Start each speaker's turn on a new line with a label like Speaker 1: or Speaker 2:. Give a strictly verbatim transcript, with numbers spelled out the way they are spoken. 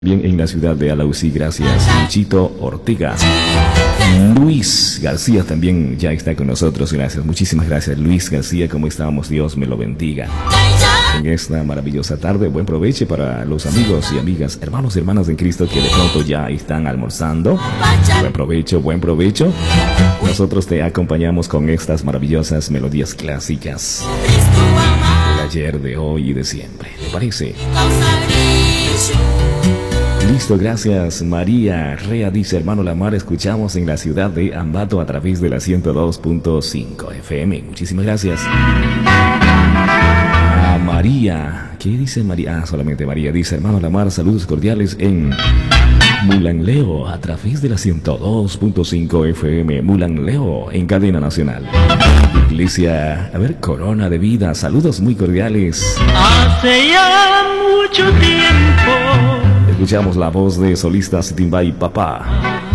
Speaker 1: Bien, en la ciudad de Alausí, gracias. Luchito Ortega. Luis García también ya está con nosotros, gracias. Muchísimas gracias, Luis García. ¿Cómo estamos? Dios me lo bendiga. En esta maravillosa tarde, buen provecho para los amigos y amigas, hermanos y hermanas en Cristo que de pronto ya están almorzando. Buen provecho, buen provecho. Nosotros te acompañamos con estas maravillosas melodías clásicas del ayer, de hoy y de siempre. ¿Te parece? Listo, gracias. María Rea dice, hermano Lamar, escuchamos en la ciudad de Ambato a través de la ciento dos punto cinco F M. Muchísimas gracias. A María, ¿qué dice María? Ah, solamente María dice, hermano Lamar, saludos cordiales en Mulanleo a través de la ciento dos punto cinco F M. Mulanleo en cadena nacional. Iglesia, a ver, Corona de Vida, saludos muy cordiales.
Speaker 2: Hace ya mucho tiempo
Speaker 1: escuchamos la voz de solista Sitimbay Papá.